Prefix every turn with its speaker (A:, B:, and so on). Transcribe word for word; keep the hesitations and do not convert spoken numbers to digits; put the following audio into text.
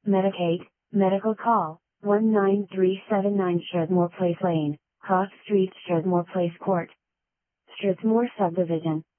A: Medicaid, medical call, one nine three seven nine Strathmore Place Lane, Cross Street, Strathmore Place Court. Strathmore Subdivision.